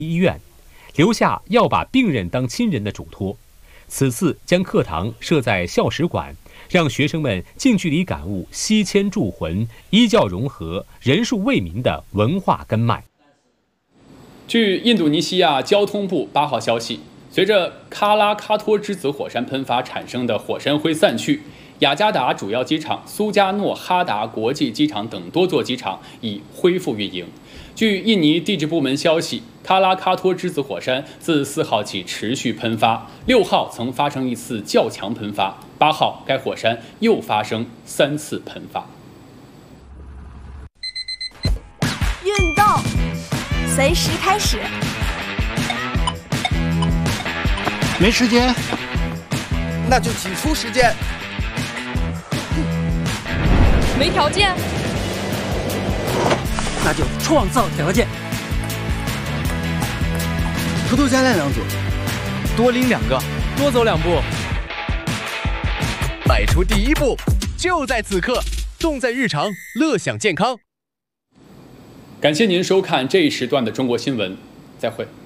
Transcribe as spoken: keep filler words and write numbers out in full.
医院，留下要把病人当亲人的嘱托。此次将课堂设在校史馆，让学生们近距离感悟西迁铸魂、医教融合、人数为民的文化根脉。 据印度尼西亚交通部八号消息，随着喀拉喀托之子火山喷发产生的火山灰散去，雅加达主要机场、苏加诺哈达国际机场等多座机场已恢复运营。据印尼地质部门消息，喀拉喀托之子火山自四号起持续喷发，六号曾发生一次较强喷发，八号该火山又发生三次喷发。 运动随时开始。 没时间， 那就挤出时间。 没条件， 那就创造条件。 偷偷加练两组， 多拎两个， 多走两步， 迈出第一步，就在此刻，重在日常，乐享健康。 感谢您收看这一时段的中国新闻，再会。